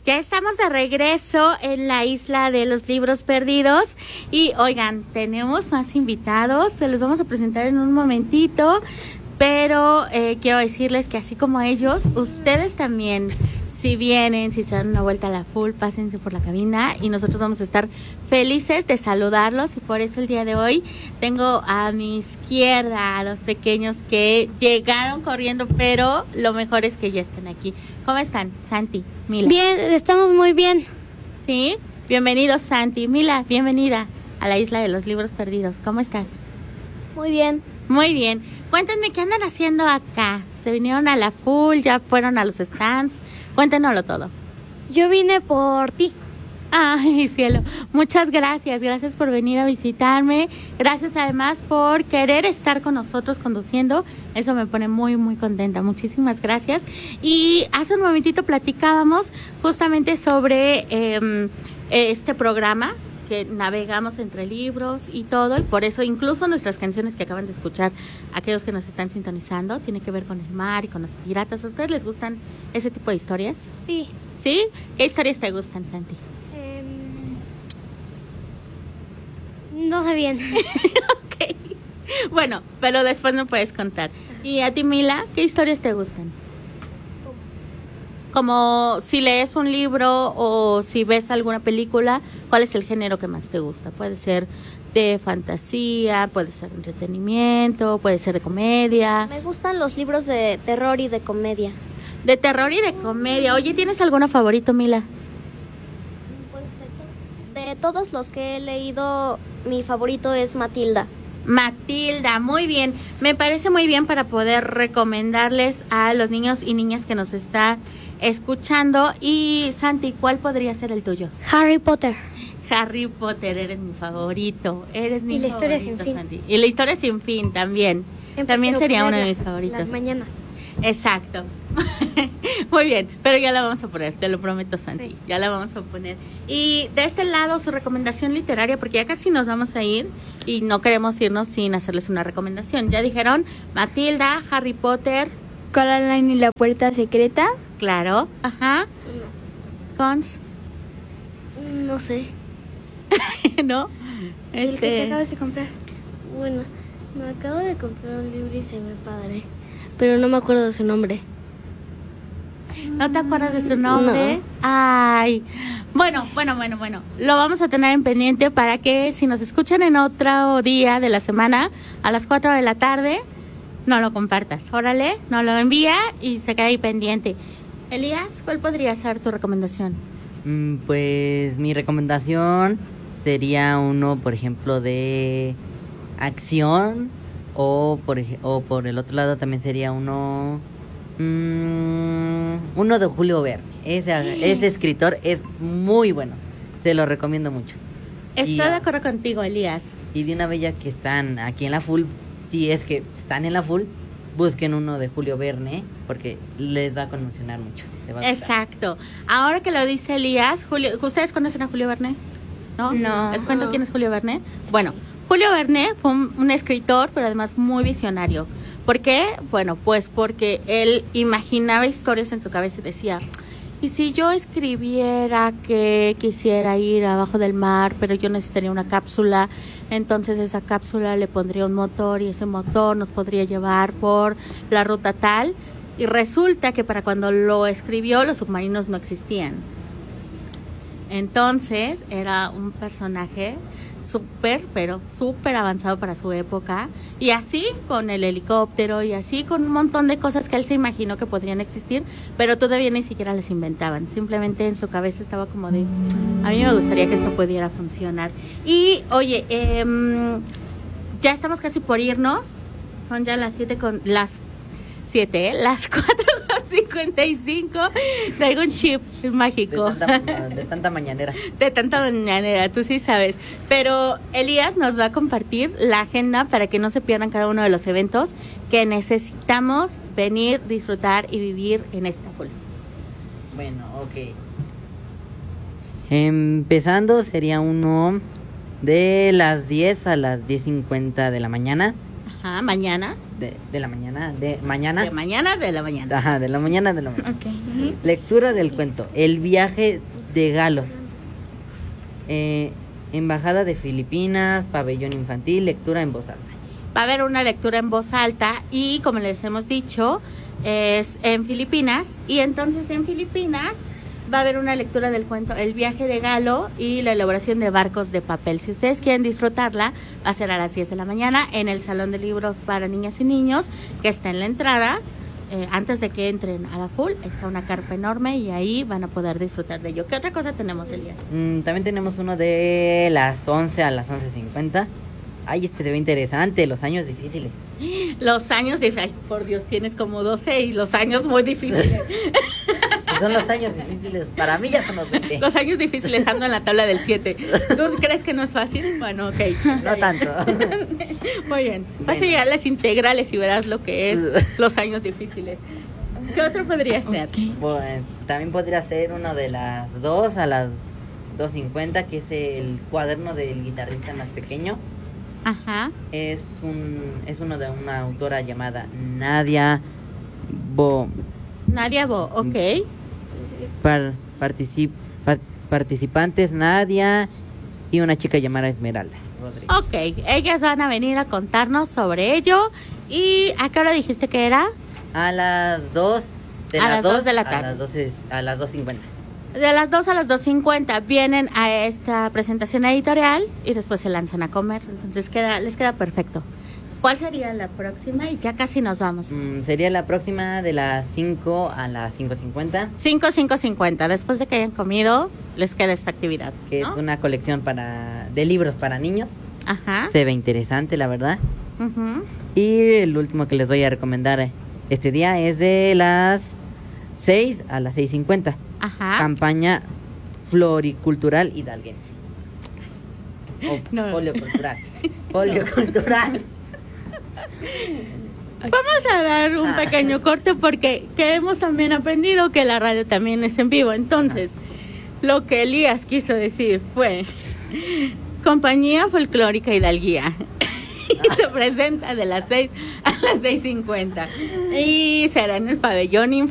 Ya estamos de regreso en la isla de los libros perdidos y oigan, tenemos más invitados, se los vamos a presentar en un momentito, pero quiero decirles que así como ellos, ustedes también, si vienen, si se dan una vuelta a la full, pásense por la cabina y nosotros vamos a estar felices de saludarlos y por eso el día de hoy tengo a mi izquierda a los pequeños que llegaron corriendo, pero lo mejor es que ya estén aquí. ¿Cómo están, Santi, Mila? Bien, estamos muy bien. ¿Sí? Bienvenidos, Santi. Mila, bienvenida a la isla de los libros perdidos. ¿Cómo estás? Muy bien. Muy bien. Cuéntenme, ¿qué andan haciendo acá? ¿Se vinieron a la full? ¿Ya fueron a los stands? Cuéntenoslo todo. Yo vine por ti. Ay, cielo. Muchas gracias. Gracias por venir a visitarme. Gracias además por querer estar con nosotros conduciendo. Eso me pone muy, muy contenta. Muchísimas gracias. Y hace un momentito platicábamos justamente sobre este programa que navegamos entre libros y todo, y por eso incluso nuestras canciones que acaban de escuchar, aquellos que nos están sintonizando, tiene que ver con el mar y con los piratas. ¿A ustedes les gustan ese tipo de historias? Sí. ¿Sí? ¿Qué historias te gustan, Santi? No sé bien. Ok. Bueno, pero después me puedes contar. ¿Y a ti, Mila, qué historias te gustan? Como si lees un libro o si ves alguna película, ¿cuál es el género que más te gusta? Puede ser de fantasía, puede ser de entretenimiento, puede ser de comedia. Me gustan los libros de terror y de comedia. De terror y de comedia. Oye, ¿tienes alguno favorito, Mila? Pues de todos los que he leído, mi favorito es Matilda. Matilda, muy bien. Me parece muy bien para poder recomendarles a los niños y niñas que nos está escuchando. Y Santi, ¿cuál podría ser el tuyo? Harry Potter. Harry Potter, eres mi favorito. Eres mi y la favorito, historia sin fin. Santi. Y la historia sin fin también. Siempre También quiero sería uno de ponerla mis favoritos. Las mañanas. Exacto. Muy bien, pero ya la vamos a poner, te lo prometo, Santi. Sí. Ya la vamos a poner. Y de este lado, su recomendación literaria, porque ya casi nos vamos a ir y no queremos irnos sin hacerles una recomendación. Ya dijeron Matilda, Harry Potter. Coraline y la puerta secreta. Claro, ajá. Cons, No sé. ¿no? ¿El que te acabas de comprar? Bueno, me acabo de comprar un libro y se me padre. Pero no me acuerdo de su nombre. ¿No te acuerdas de su nombre? No. Ay, bueno. Lo vamos a tener en pendiente para que si nos escuchan en otro día de la semana, a las 4 de la tarde, no lo compartas. Órale, no lo envía y se queda ahí pendiente. Elías, ¿cuál podría ser tu recomendación? Pues mi recomendación sería uno, por ejemplo, de acción o por el otro lado también sería uno de Julio Verne. Ese escritor es muy bueno, se lo recomiendo mucho. Estoy de acuerdo contigo, Elías. Y de una vez ya que están aquí en la full, si es que están en la full, busquen uno de Julio Verne porque les va a conmocionar mucho. Les va a gustar. Exacto. Ahora que lo dice Elías, ¿ustedes conocen a Julio Verne? ¿No? No. ¿Les cuento quién es Julio Verne? Bueno, Julio Verne fue un escritor, pero además muy visionario. ¿Por qué? Bueno, pues porque él imaginaba historias en su cabeza y decía, ¿y si yo escribiera que quisiera ir abajo del mar, pero yo necesitaría una cápsula? Entonces esa cápsula le pondría un motor y ese motor nos podría llevar por la ruta tal. Y resulta que para cuando lo escribió los submarinos no existían. Entonces era un personaje pero súper avanzado para su época, y así con el helicóptero y así con un montón de cosas que él se imaginó que podrían existir, pero todavía ni siquiera les inventaban, simplemente en su cabeza estaba como de, a mí me gustaría que esto pudiera funcionar. Y oye, ya estamos casi por irnos, son ya las 4:55. Traigo un chip mágico. De tanta mañanera. De tanta mañanera, tú sí sabes. Pero Elías nos va a compartir la agenda para que no se pierdan cada uno de los eventos que necesitamos venir, disfrutar y vivir en Estambul. Bueno, ok. Empezando sería uno de las 10 a las 10:50 de la mañana. Ajá, mañana. De la mañana, de mañana. De mañana, de la mañana. Ajá, de la mañana, de la mañana. Ok. Ujú. Lectura del cuento, El viaje de Galo. Embajada de Filipinas, pabellón infantil, lectura en voz alta. Va a haber una lectura en voz alta y, como les hemos dicho, es en Filipinas. Y entonces en Filipinas va a haber una lectura del cuento El viaje de Galo y la elaboración de barcos de papel. Si ustedes quieren disfrutarla, va a ser a las 10 de la mañana en el Salón de Libros para Niñas y Niños, que está en la entrada. Antes de que entren a la full, está una carpa enorme y ahí van a poder disfrutar de ello. ¿Qué otra cosa tenemos, Elías? También tenemos uno de las 11 a las 11:50. Ay, este se ve interesante, los años difíciles. Los años ay, por Dios, tienes como 12 y los años muy difíciles. Son los años difíciles, para mí ya son los 20. Los años difíciles ando en la tabla del 7. ¿Tú crees que no es fácil? Bueno, ok. No tanto. Muy bien. Vas a llegar a las integrales y verás lo que es los años difíciles. ¿Qué otro podría ser? Bueno, también podría ser uno de las 2 a las 2:50, que es el cuaderno del guitarrista más pequeño. Ajá. Es uno de una autora llamada Nadia Bo. Nadia Bo, ok. Participantes Nadia y una chica llamada Esmeralda Rodríguez. Ok, ellas van a venir a contarnos sobre ello. ¿Y a qué hora dijiste que era? A las 2 A las 2 de la tarde. A las 2:50. De las 2 a las 2:50 vienen a esta presentación editorial y después se lanzan a comer. Entonces les queda perfecto. ¿Cuál sería la próxima? Y ya casi nos vamos. Sería la próxima de las 5 a las 5:50. 5:50. Después de que hayan comido, les queda esta actividad, Que ¿no? es una colección de libros para niños. Ajá. Se ve interesante, la verdad. Ujú. Y el último que les voy a recomendar este día es de las 6 a las 6:50. Ajá. Campaña floricultural hidalguense. No. Poliocultural. Poliocultural. Vamos a dar un pequeño corte porque que hemos también aprendido que la radio también es en vivo. Entonces, lo que Elías quiso decir fue Compañía Folclórica Hidalguía. Y se presenta de las 6 a las 6:50. Y será en el pabellón